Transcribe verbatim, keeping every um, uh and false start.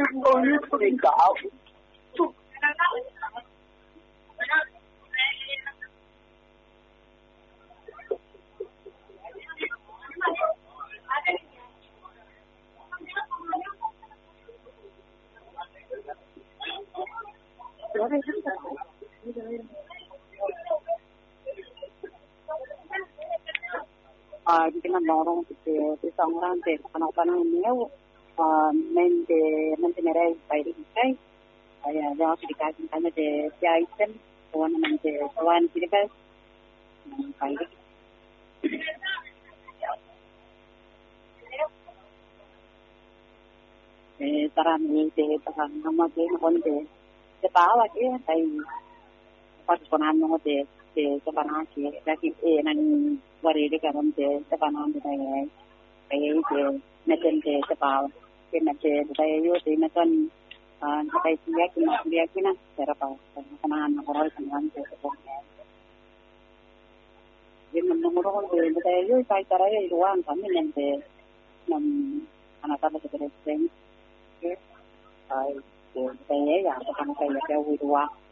终于处理搞。 Ah, kita mendorong di sanguran di kanan-kanan ini, ah, mende mende mereka baik baik, ya jangan sedikit hanya di item, kawan mende kawan sedikit, baik. Eh, taran ini di tahan nama di konde, sepawa dia, tapi pas konan nama di di sepanah di, lagi eh nani wari di kanan di sepanah di saya, saya di macam di sepawa, di macam saya yo di macam ah saya dia kena dia kena berapa, konan orang konan di sepawa. Jadi menurut orang di saya yo saya cara yo ruang kami nanti nam anak apa seperti ini, saya saya ya bukan saya jauh ruang.